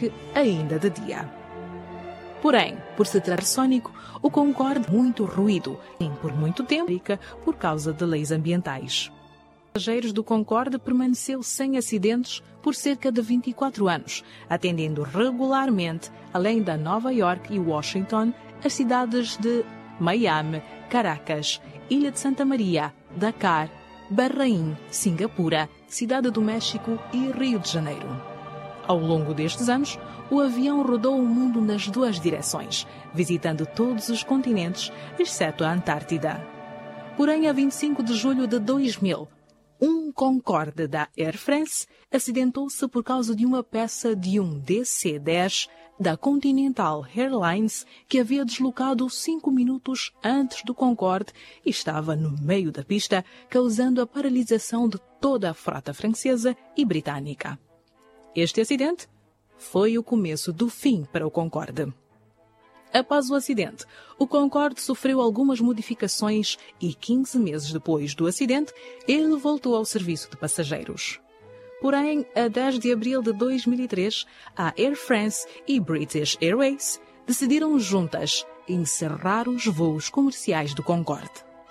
York ainda de dia. Porém, por se tratar sónico, o Concorde muito ruído, e por muito tempo, por causa de leis ambientais. Os passageiros do Concorde permaneceu sem acidentes por cerca de 24 anos, atendendo regularmente, além da Nova York e Washington, as cidades de Miami, Caracas, Ilha de Santa Maria, Dakar, Bahrein, Singapura, Cidade do México e Rio de Janeiro. Ao longo destes anos, o avião rodou o mundo nas duas direções, visitando todos os continentes, exceto a Antártida. Porém, a 25 de julho de 2000, um Concorde da Air France acidentou-se por causa de uma peça de um DC-10 da Continental Airlines que havia deslocado 5 minutos antes do Concorde e estava no meio da pista, causando a paralisação de toda a frota francesa e britânica. Este acidente foi o começo do fim para o Concorde. Após o acidente, o Concorde sofreu algumas modificações e 15 meses depois do acidente, ele voltou ao serviço de passageiros. Porém, a 10 de abril de 2003, a Air France e British Airways decidiram juntas encerrar os voos comerciais do Concorde.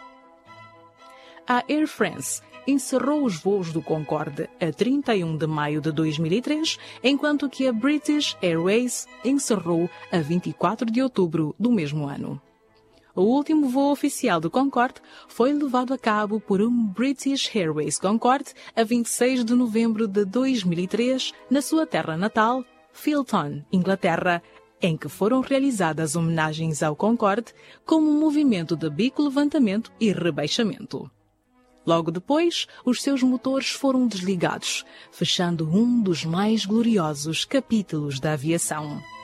A Air France encerrou os voos do Concorde a 31 de maio de 2003, enquanto que a British Airways encerrou a 24 de outubro do mesmo ano. O último voo oficial do Concorde foi levado a cabo por um British Airways Concorde a 26 de novembro de 2003, na sua terra natal, Filton, Inglaterra, em que foram realizadas homenagens ao Concorde como um movimento de bico-levantamento e rebaixamento. Logo depois, os seus motores foram desligados, fechando um dos mais gloriosos capítulos da aviação.